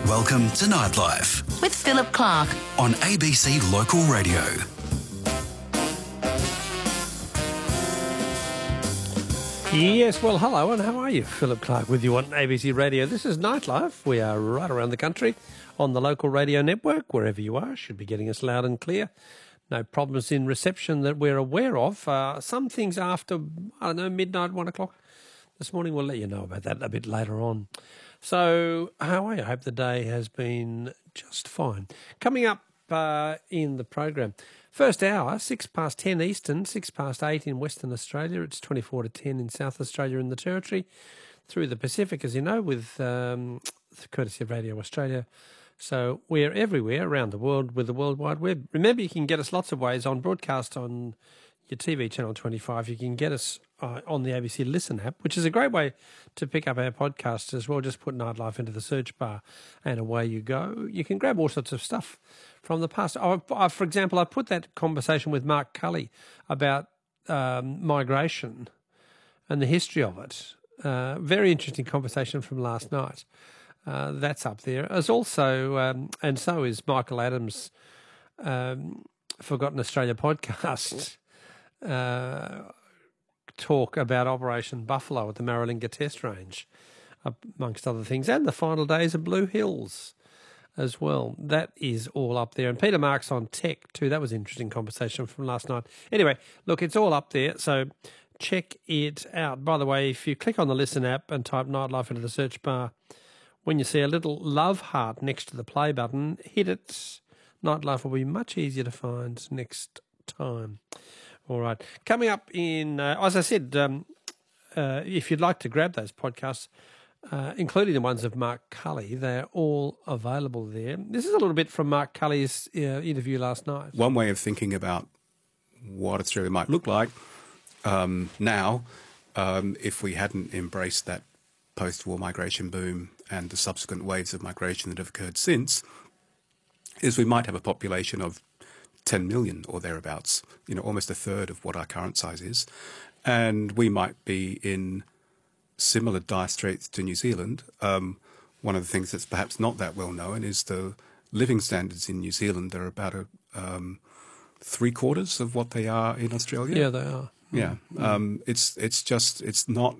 Welcome to Nightlife with Philip Clark on ABC Local Radio. Yes, well, hello, and how are you? Philip Clark with you on ABC Radio. This is Nightlife. We are right around the country on the local radio network. Wherever you are, should be getting us loud and clear. No problems in reception that we're aware of. Some things after, midnight, 1 o'clock this morning. We'll let you know about that a bit later on. So, how are you? I hope the day has been just fine. Coming up in the program, first hour, 10 Eastern, 8 in Western Australia. It's 24 to 10 in South Australia and the Territory. Through the Pacific, as you know, with courtesy of Radio Australia. So we're everywhere around the world with the World Wide Web. Remember, you can get us lots of ways on broadcast on your TV channel 25. You can get us on the ABC Listen app, which is a great way to pick up our podcasts as well. Just put Nightlife into the search bar and away you go. You can grab all sorts of stuff from the past. For example, I put that conversation with Mark Cully about migration and the history of it. Very interesting conversation from last night. That's up there. As also, and so is Michael Adams' Forgotten Australia podcast talk about Operation Buffalo at the Maralinga Test Range, amongst other things, and the final days of Blue Hills as well. That is all up there. And Peter Marks on tech too. That was an interesting conversation from last night. Anyway, look, it's all up there, so check it out. By the way, if you click on the Listen app and type Nightlife into the search bar, when you see a little love heart next to the play button, hit it. Nightlife will be much easier to find next time. All right. Coming up in, as I said, if you'd like to grab those podcasts, including the ones of Mark Cully, they're all available there. This is a little bit from Mark Cully's interview last night. One way of thinking about what Australia might look like now, if we hadn't embraced that post-war migration boom and the subsequent waves of migration that have occurred since, is we might have a population of 10 million or thereabouts, almost a third of what our current size is. And we might be in similar dire straits to New Zealand. One of the things that's perhaps not that well known is the living standards in New Zealand are about three-quarters of what they are in Australia. Yeah, they are. Yeah. It's not.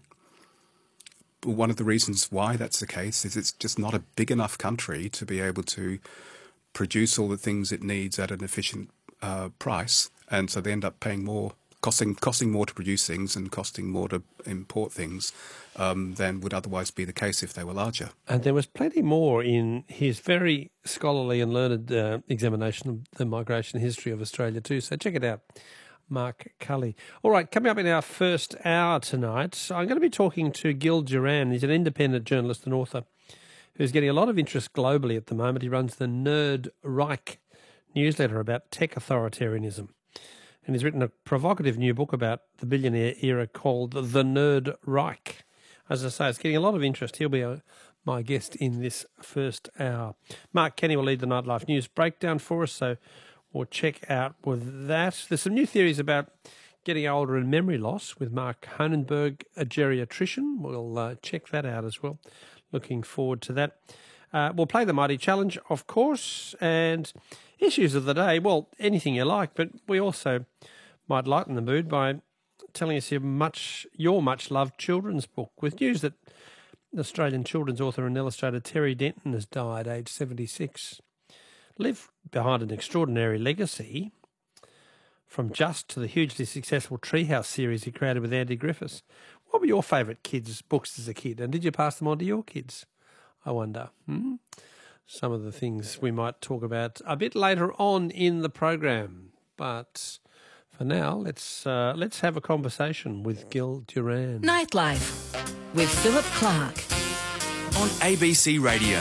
One of the reasons why that's the case is it's just not a big enough country to be able to produce all the things it needs at an efficient price, and so they end up paying more, costing more to produce things and costing more to import things than would otherwise be the case if they were larger. And there was plenty more in his very scholarly and learned examination of the migration history of Australia too, so check it out. Mark Cully. All right, coming up in our first hour tonight, I'm going to be talking to Gil Duran. He's an independent journalist and author who's getting a lot of interest globally at the moment. He runs the Nerd Reich newsletter about tech authoritarianism. And he's written a provocative new book about the billionaire era called The Nerd Reich. As I say, it's getting a lot of interest. He'll be my guest in this first hour. Mark Kenny will lead the Nightlife News breakdown for us, so we'll check out with that. There's some new theories about getting older and memory loss with Mark Honenberg, a geriatrician. We'll check that out as well. Looking forward to that. We'll play the Mighty Challenge, of course, and issues of the day. Well, anything you like, but we also might lighten the mood by telling us your much-loved children's book, with news that Australian children's author and illustrator Terry Denton has died, aged 76. Lived behind an extraordinary legacy, from Just to the hugely successful Treehouse series he created with Andy Griffiths. What were your favourite kids' books as a kid, and did you pass them on to your kids, I wonder? Some of the things we might talk about a bit later on in the program. But for now, let's have a conversation with Gil Duran. Nightlife with Philip Clark on ABC Radio.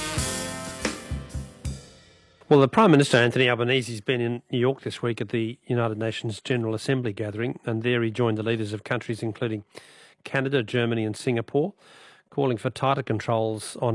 Well, the Prime Minister, Anthony Albanese, has been in New York this week at the United Nations General Assembly gathering, and there he joined the leaders of countries including Canada, Germany and Singapore, calling for tighter controls on